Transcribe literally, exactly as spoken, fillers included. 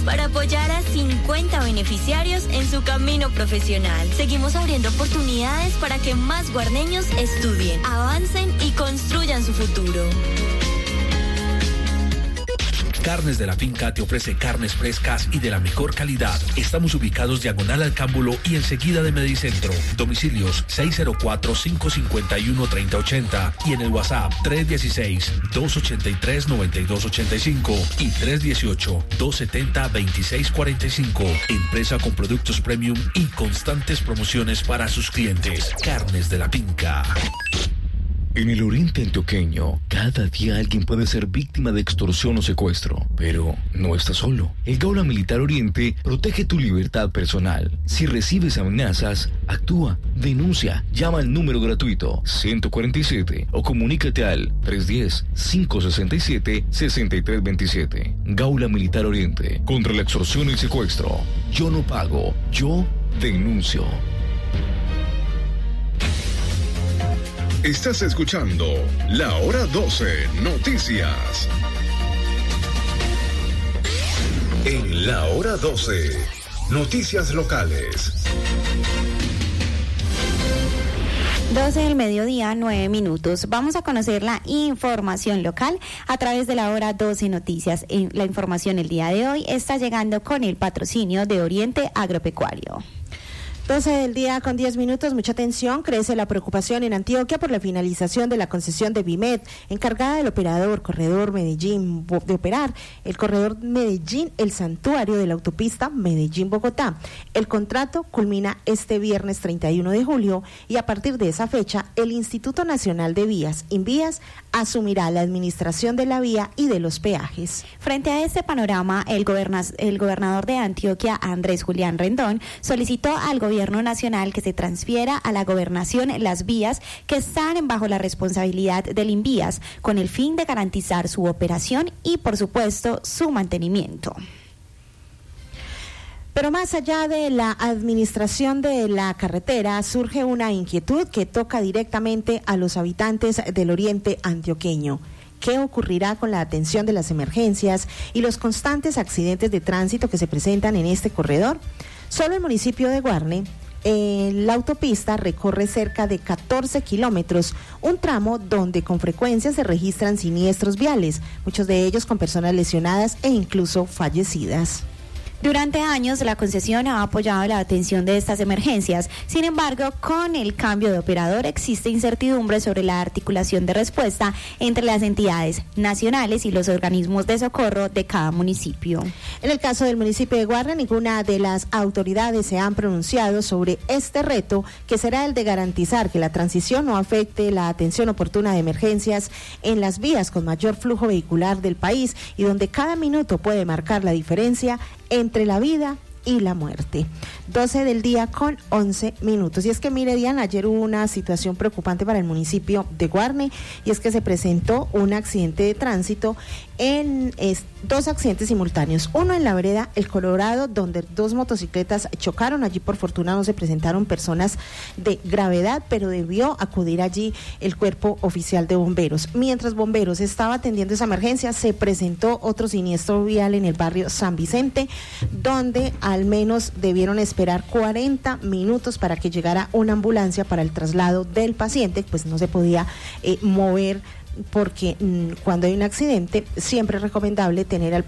para apoyar a cincuenta beneficiarios en su camino profesional. Seguimos abriendo oportunidades para que más guarneños estudien, avancen y construyan su futuro. Carnes de la Finca te ofrece carnes frescas y de la mejor calidad. Estamos ubicados diagonal al Cámbulo y enseguida de Medicentro. Domicilios seis cero cuatro, cinco cinco uno, tres cero ocho cero y en el WhatsApp tres uno seis, dos ocho tres, nueve dos ocho cinco y tres uno ocho, dos siete cero, dos seis cuatro cinco. Empresa con productos premium y constantes promociones para sus clientes. Carnes de la Finca. En el oriente antioqueño, cada día alguien puede ser víctima de extorsión o secuestro, pero no está solo. El Gaula Militar Oriente protege tu libertad personal. Si recibes amenazas, actúa, denuncia, llama al número gratuito ciento cuarenta y siete o comunícate al tres uno cero, cinco seis siete, seis tres dos siete. Gaula Militar Oriente, contra la extorsión y el secuestro. Yo no pago, yo denuncio. Estás escuchando La Hora doce Noticias. En La Hora doce, noticias locales. doce del mediodía, nueve minutos. Vamos a conocer la información local a través de La Hora doce Noticias. La información el día de hoy está llegando con el patrocinio de Oriente Agropecuario. doce del día con diez minutos, mucha atención, crece la preocupación en Antioquia por la finalización de la concesión de Vimed, encargada del operador Corredor Medellín, de operar el Corredor Medellín, el santuario de la autopista Medellín-Bogotá. El contrato culmina este viernes treinta y uno de julio y a partir de esa fecha, el Instituto Nacional de Vías, INVÍAS, asumirá la administración de la vía y de los peajes. Frente a este panorama, el, goberna- el gobernador de Antioquia, Andrés Julián Rendón, solicitó al gobierno Gobierno Nacional que se transfiera a la gobernación las vías que están bajo la responsabilidad del INVÍAS, con el fin de garantizar su operación y, por supuesto, su mantenimiento. Pero más allá de la administración de la carretera, surge una inquietud que toca directamente a los habitantes del oriente antioqueño. ¿Qué ocurrirá con la atención de las emergencias y los constantes accidentes de tránsito que se presentan en este corredor? Solo el municipio de Guarne, eh, la autopista recorre cerca de catorce kilómetros, un tramo donde con frecuencia se registran siniestros viales, muchos de ellos con personas lesionadas e incluso fallecidas. Durante años, la concesión ha apoyado la atención de estas emergencias. Sin embargo, con el cambio de operador existe incertidumbre sobre la articulación de respuesta entre las entidades nacionales y los organismos de socorro de cada municipio. En el caso del municipio de Guarne, ninguna de las autoridades se han pronunciado sobre este reto, que será el de garantizar que la transición no afecte la atención oportuna de emergencias en las vías con mayor flujo vehicular del país y donde cada minuto puede marcar la diferencia entre la vida y la muerte. doce del día con once minutos. Y es que mire, Diana, ayer hubo una situación preocupante para el municipio de Guarne, y es que se presentó un accidente de tránsito en es, dos accidentes simultáneos. Uno en la vereda El Colorado, donde dos motocicletas chocaron. Allí por fortuna no se presentaron personas de gravedad, pero debió acudir allí el cuerpo oficial de bomberos. Mientras bomberos estaba atendiendo esa emergencia, se presentó otro siniestro vial en el barrio San Vicente, donde al menos debieron esperar cuarenta minutos para que llegara una ambulancia para el traslado del paciente, pues no se podía eh, mover, porque mmm, cuando hay un accidente siempre es recomendable tener al